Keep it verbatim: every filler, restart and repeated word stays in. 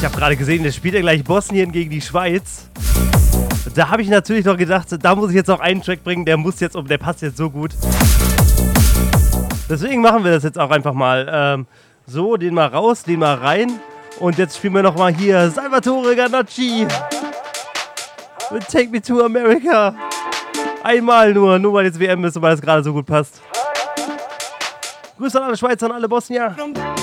Ich habe gerade gesehen, das spielt ja gleich Bosnien gegen die Schweiz. Da habe ich natürlich noch gedacht, da muss ich jetzt auch einen Track bringen, der muss jetzt, der passt jetzt so gut. Deswegen machen wir das jetzt auch einfach mal. Ähm, so, den mal raus, den mal rein. Und jetzt spielen wir nochmal hier Salvatore Ganocci mit Take Me to America. Einmal nur, nur weil jetzt W M ist und weil es gerade so gut passt. Grüße an alle Schweizer und alle Bosnier.